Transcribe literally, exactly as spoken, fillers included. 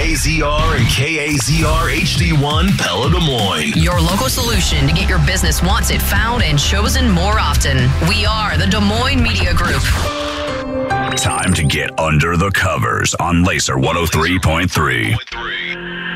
A Z R and K A Z R H D one Pella Des Moines. Your local solution to get your business once it found and chosen more often. We are the Des Moines Media Group. Time to get under the covers on Laser one oh three point three.